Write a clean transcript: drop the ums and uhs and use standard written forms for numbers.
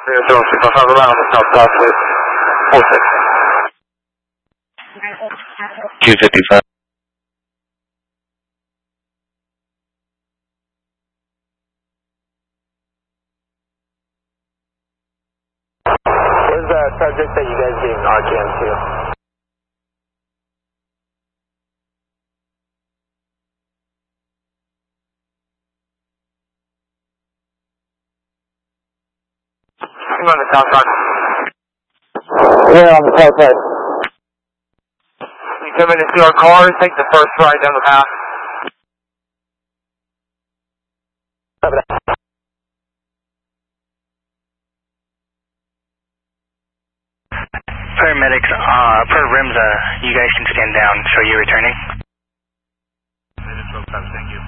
around the south with 46. 255. Where's the subject that you guys gave Narcan to? I'm on the south side. Yeah, on the south side. You come in and see our cars, take the first right down the path. Paramedics, per RIMSA, you guys can stand down. So you're returning? Thank you.